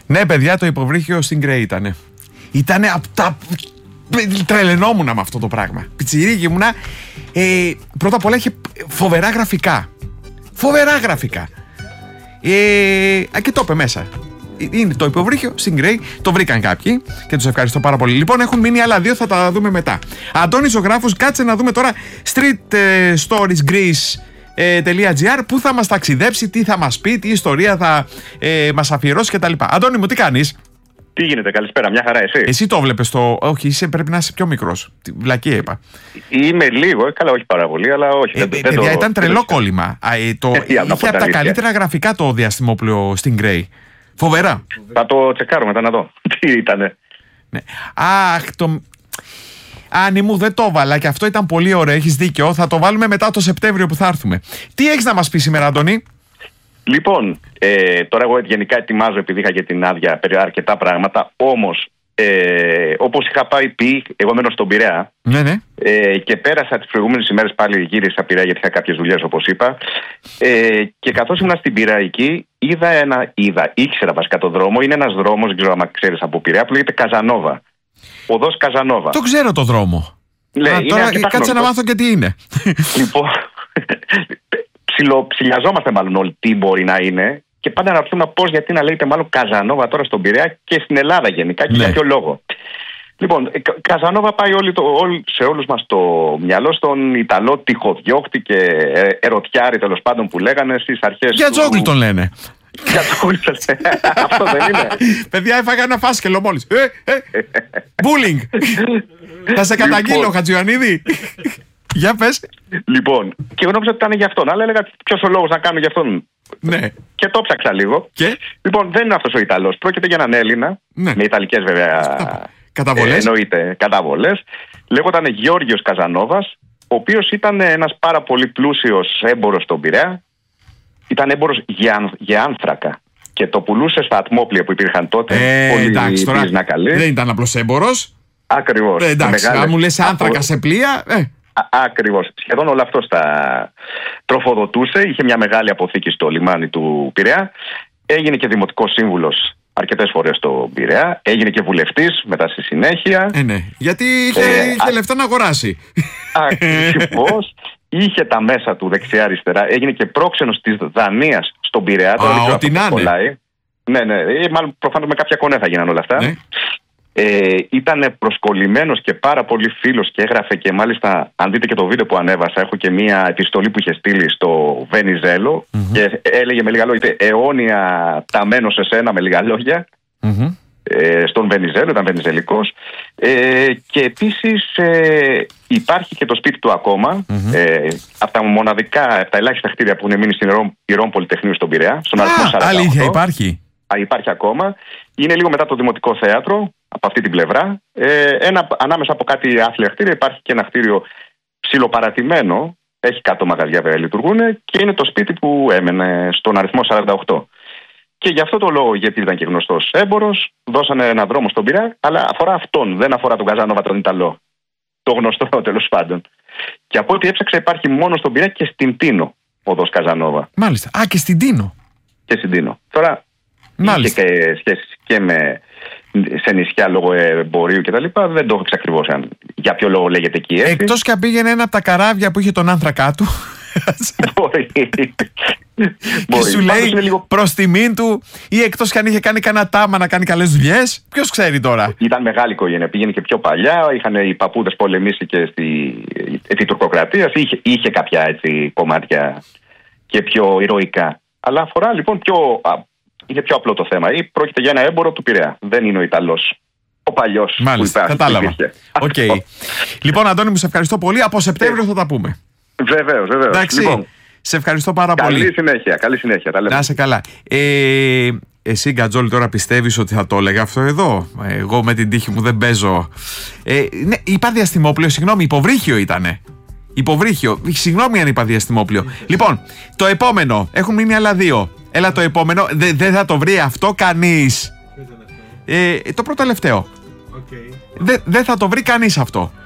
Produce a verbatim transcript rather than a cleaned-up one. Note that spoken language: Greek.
Ναι, παιδιά, το υποβρύχιο στην Γκρέι ήτανε. Ήτανε από τα. Τρελαινόμουν με αυτό το πράγμα. Πιτσιρίκι ήμουνα. Ε, πρώτα απ' όλα είχε φοβερά γραφικά. Φοβερά γραφικά. Ε, και το είπε μέσα. Είναι το υποβρύχιο στην Γκρέι. Το βρήκαν κάποιοι και τους ευχαριστώ πάρα πολύ. Λοιπόν, έχουν μείνει άλλα δύο, θα τα δούμε μετά. Αντώνης ο Γράφος, κάτσε να δούμε τώρα street stories greece τελεία τζι άρ που θα μας ταξιδέψει, τι θα μας πει, τι ιστορία θα ε, μας αφιερώσει κτλ. Αντώνη μου, τι κάνεις? Τι γίνεται, καλησπέρα, μια χαρά, εσύ? Εσύ το βλέπεις το. Όχι, είσαι, πρέπει να είσαι πιο μικρός. Βλακία είπα. Είμαι λίγο, καλά, όχι πάρα πολύ, αλλά όχι. Ε, δεν, παιδιά, δεν το... ήταν τρελό κόλλημα. Ε, το... ε, είχε από τα καλύτερα γραφικά το διαστημόπλαιο στην Γκρέι. Φοβερά. Θα το τσεκάρω μετά να δω. Τι ήτανε. Ναι. Αχ, το. Άννη μου, δεν το έβαλα και αυτό ήταν πολύ ωραίο. Έχεις δίκιο. Θα το βάλουμε μετά το Σεπτέμβριο που θα έρθουμε. Τι έχεις να μας πει σήμερα, Αντώνη? Λοιπόν, ε, τώρα εγώ γενικά ετοιμάζω, επειδή είχα και την άδεια, αρκετά πράγματα. Όμως, ε, όπως είχα πάει πει, εγώ μένω στον Πειραιά. Ναι, ναι. Ε, και πέρασα τις προηγούμενες ημέρες πάλι γύρισα Πειραιά, γιατί είχα κάποιες δουλειές, όπως είπα. Ε, και καθώς ήμουν στην Πειραϊκή, είδα ένα. Είδα, ήξερα βασικά τον δρόμο. Είναι ένας δρόμος, δεν ξέρω αν ξέρεις από Πειραιά, που λέγεται Καζανόβα. Οδός Καζανόβα. Το ξέρω το δρόμο. Ναι, Α, τώρα κάτσε να μάθω και τι είναι. Λοιπόν. Ψιλιαζόμαστε μάλλον όλοι τι μπορεί να είναι και πάντα να ρωτούμε πώς, γιατί να λέγεται μάλλον Καζανόβα τώρα στον Πειραιά και στην Ελλάδα γενικά και ναι. Για ποιο λόγο. Λοιπόν, Καζανόβα πάει όλοι το, όλοι, σε όλους μας το μυαλό στον Ιταλό τυχοδιώκτη και ερωτιάρη τέλος πάντων που λέγανε στις αρχές. Για Τζόγκλ τον λένε. Για Τζόγκλ τον λένε. Αυτό δεν είναι? Παιδιά, έφαγα ένα φάσκελο μόλις. Μπούλινγκ. Θα σε καταγγείλω, Χατζιωαννίδη. Για πες. Λοιπόν, και εγώ νόμιζα ότι ήταν για αυτόν, αλλά έλεγα ποιος ο λόγος να κάνω για αυτόν. Ναι. Και το ψάξα λίγο. Και? Λοιπόν, δεν είναι αυτός ο Ιταλός. Πρόκειται για έναν Έλληνα. Ναι. Με ιταλικές βέβαια. Καταβολές. Ε, εννοείται, καταβολές. Λέγονταν Γεώργιος Καζανόβας, ο οποίος ήταν ένας πάρα πολύ πλούσιος έμπορος στον Πειραιά. Ήταν έμπορος για, για άνθρακα. Και το πουλούσε στα ατμόπλια που υπήρχαν τότε. Ε, πολύ εντάξει, τώρα δεν ήταν απλός έμπορος. Ακριβώς. Ε, εντάξει, αν μου λες άνθρακα σε πλοία. Ε. Ακριβώς. Σχεδόν όλο αυτό τα τροφοδοτούσε. Είχε μια μεγάλη αποθήκη στο λιμάνι του Πειραιά. Έγινε και δημοτικός σύμβουλος αρκετές φορές στο Πειραιά. Έγινε και βουλευτής μετά στη συνέχεια. Ε, ναι. Γιατί είχε, ε, είχε α... λεφτά να αγοράσει. Ακριβώς. Είχε τα μέσα του δεξιά-αριστερά. Έγινε και πρόξενος της Δανίας στον Πειραιά. Α, ό,τι να είναι. Ναι, ναι. Μάλλον προφανώς με κάποια κονέ θα γίναν όλα αυτά. Ναι. Ε, ήταν προσκολλημένος και πάρα πολύ φίλος και έγραφε και μάλιστα, αν δείτε και το βίντεο που ανέβασα, έχω και μία επιστολή που είχε στείλει στο Βενιζέλο mm-hmm. και έλεγε με λίγα λόγια, αιώνια ταμένο σε σένα, με λίγα λόγια, mm-hmm. ε, στον Βενιζέλο, ήταν βενιζελικός. Ε, και επίσης ε, υπάρχει και το σπίτι του ακόμα, mm-hmm. ε, από τα μοναδικά, από τα ελάχιστα κτίρια που είναι μείνει στην Ηρών Πολυτεχνείου στον Πειραιά, στον αριθμό σαράντα οκτώ. Αλήθεια, υπάρχει. Α, υπάρχει ακόμα. Είναι λίγο μετά το Δημοτικό Θέατρο, από αυτή την πλευρά. Ε, ένα, ανάμεσα από κάτι άθλια κτίρια υπάρχει και ένα κτίριο ψιλοπαρατημένο. Έχει κάτω μαγαζιά βέβαια λειτουργούν και είναι το σπίτι που έμενε στον αριθμό σαράντα οκτώ. Και γι' αυτό το λόγο, γιατί ήταν και γνωστός έμπορος, δώσανε ένα δρόμο στον Πειραιά, αλλά αφορά αυτόν, δεν αφορά τον Καζανόβα τον Ιταλό. Το γνωστό τέλος πάντων. Και από ό,τι έψαξα υπάρχει μόνο στον Πειραιά και στην Τίνο οδός Καζανόβα. Μάλιστα. Α, και στην Τίνο. Και στην Τίνο. Τώρα είχε και σχέσεις και με. Σε νησιά λόγω εμπορίου κτλ. Δεν το έχω εξακριβώσει για ποιο λόγο λέγεται εκεί έτσι. Εκτός και αν πήγαινε ένα από τα καράβια που είχε τον άνθρακά του. Μπορεί. Και σου λέει λίγο προς τιμήν του, ή εκτός και αν είχε κάνει κανένα τάμα να κάνει καλές δουλειές. Ποιος ξέρει τώρα. Ήταν μεγάλη οικογένεια. Πήγαινε και πιο παλιά. Είχαν οι παππούδες πολεμήσει και στη, στη τουρκοκρατία. Είχε, είχε κάποια έτσι κομμάτια και πιο ηρωικά. Αλλά αφορά λοιπόν πιο. Είναι πιο απλό το θέμα. Ή πρόκειται για ένα έμπορο του Πειραιά. Δεν είναι ο Ιταλός. Ο παλιός. Μάλιστα, που κατάλαβα. Okay. Λοιπόν, Αντώνη, μου σε ευχαριστώ πολύ. Από Σεπτέμβριο θα τα πούμε. Βεβαίως, βεβαίως. Εντάξει. Λοιπόν, σε ευχαριστώ πάρα καλή πολύ. Καλή συνέχεια. Καλή συνέχεια. Τα λέμε. Να είσαι καλά. Ε, εσύ, Γκατζόλη, τώρα πιστεύεις ότι θα το έλεγα αυτό εδώ? Εγώ με την τύχη μου δεν παίζω. Ε, ναι, είπα διαστημόπλαιο, συγγνώμη, υποβρύχιο ήτανε. Υποβρύχιο. Συγγνώμη αν είπα διαστημόπλαιο. Λοιπόν, το επόμενο. Έχουν μείνει άλλα δύο. Έλα το επόμενο. Δεν δε θα το βρει αυτό κανείς. Ε, το πρώτο τελευταίο. Okay. Δεν δε θα το βρει κανείς αυτό.